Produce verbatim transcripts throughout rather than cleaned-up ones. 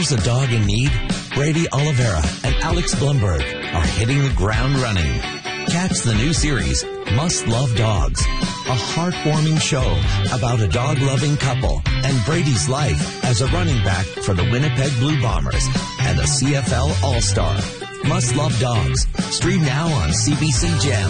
There's a dog in need. Brady Oliveira and Alex Blumberg are hitting the ground running. Catch the new series, Must Love Dogs, a heartwarming show about a dog-loving couple and Brady's life as a running back for the Winnipeg Blue Bombers and a C F L All-Star. Must Love Dogs. Stream now on C B C Gem.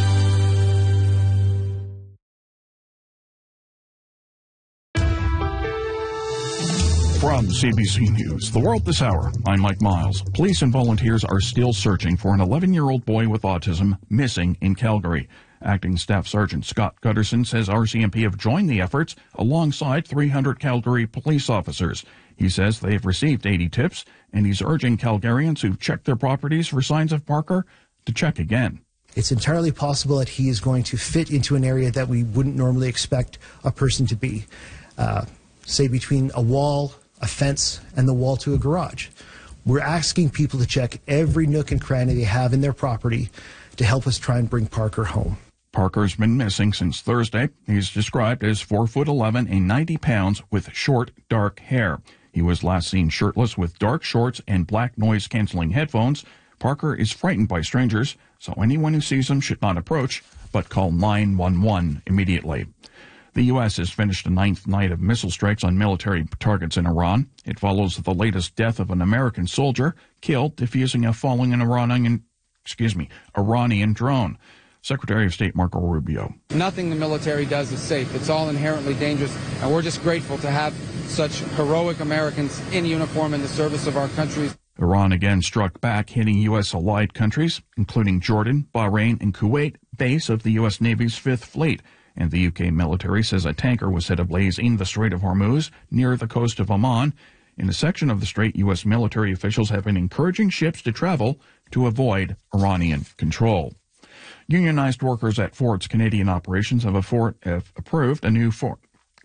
From C B C News, The World This Hour, I'm Mike Miles. Police and volunteers are still searching for an eleven-year-old boy with autism missing in Calgary. Acting Staff Sergeant Scott Gutterson says R C M P have joined the efforts alongside three hundred Calgary police officers. He says they've received eighty tips, and he's urging Calgarians who've checked their properties for signs of Parker to check again. It's entirely possible that he is going to fit into an area that we wouldn't normally expect a person to be, uh, say between a wall, a fence, and the wall to a garage. We're asking people to check every nook and cranny they have in their property to help us try and bring Parker home. Parker's been missing since Thursday. He's described as four foot eleven and ninety pounds with short, dark hair. He was last seen shirtless with dark shorts and black noise-canceling headphones. Parker is frightened by strangers, so anyone who sees him should not approach, but call nine one one immediately. The U S has finished a ninth night of missile strikes on military targets in Iran. It follows the latest death of an American soldier killed defusing a falling Iranian, excuse me, Iranian drone. Secretary of State Marco Rubio. Nothing the military does is safe. It's all inherently dangerous, and we're just grateful to have such heroic Americans in uniform in the service of our country. Iran again struck back, hitting U S allied countries, including Jordan, Bahrain, and Kuwait, base of the U S Navy's Fifth Fleet. And the U K military says a tanker was set ablaze in the Strait of Hormuz near the coast of Oman. In a section of the strait, U S military officials have been encouraging ships to travel to avoid Iranian control. Unionized workers at Ford's Canadian operations have, afford, have approved a new Ford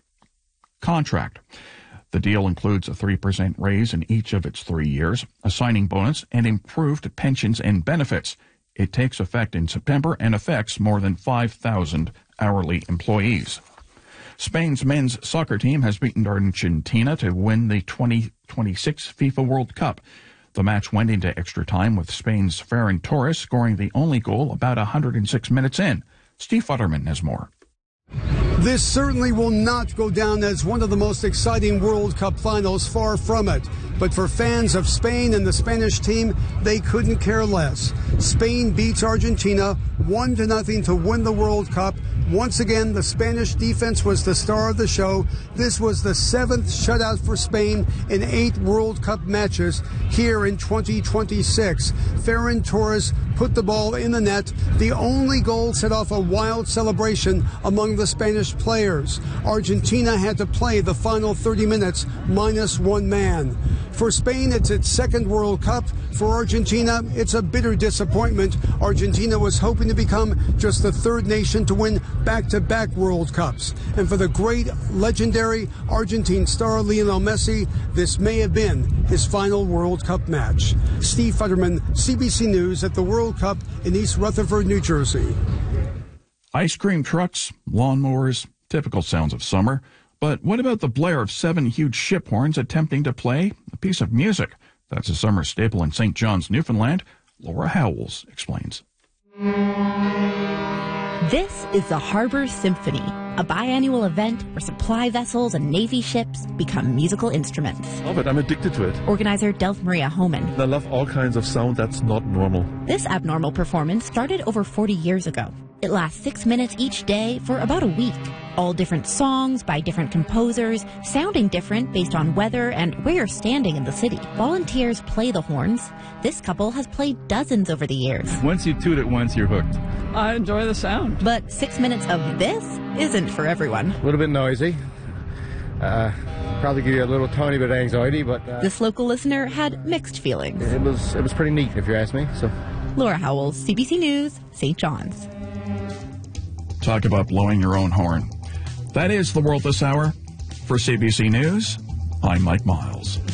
contract. The deal includes a three percent raise in each of its three years, a signing bonus, and improved pensions and benefits. It takes effect in September and affects more than five thousand hourly employees. Spain's men's soccer team has beaten Argentina to win the twenty twenty-six FIFA World Cup. The match went into extra time with Spain's Ferran Torres scoring the only goal about one hundred six minutes in. Steve Futterman has more. This certainly will not go down as one of the most exciting World Cup finals, far from it. But for fans of Spain and the Spanish team, they couldn't care less. Spain beats Argentina one to nothing to win the World Cup. Once again, the Spanish defense was the star of the show. This was the seventh shutout for Spain in eight World Cup matches here in twenty twenty-six. Ferran Torres put the ball in the net. The only goal set off a wild celebration among the Spanish players. Argentina had to play the final thirty minutes minus one man. For Spain, it's its second World Cup. For Argentina, it's a bitter disappointment. Argentina was hoping to become just the third nation to win back-to-back World Cups. And for the great, legendary Argentine star Lionel Messi, this may have been his final World Cup match. Steve Futterman, C B C News at the World Cup in East Rutherford, New Jersey. Ice cream trucks, lawnmowers, typical sounds of summer. But what about the blare of seven huge ship horns attempting to play a piece of music? That's a summer staple in Saint John's, Newfoundland. Laura Howells explains. This is the Harbor Symphony, a biannual event where supply vessels and Navy ships become musical instruments. I love it. I'm addicted to it. Organizer Delph Maria Homan. I love all kinds of sound that's not normal. This abnormal performance started over forty years ago. It lasts six minutes each day for about a week. All different songs by different composers, sounding different based on weather and where you're standing in the city. Volunteers play the horns. This couple has played dozens over the years. Once you toot it once, you're hooked. I enjoy the sound. But six minutes of this isn't for everyone. A little bit noisy. Uh, probably give you a little tiny bit of anxiety, but... Uh, this local listener had mixed feelings. It was, it was pretty neat, if you ask me. So, Laura Howells, C B C News, Saint John's. Talk about blowing your own horn. That is The World This Hour. For C B C News, I'm Mike Miles.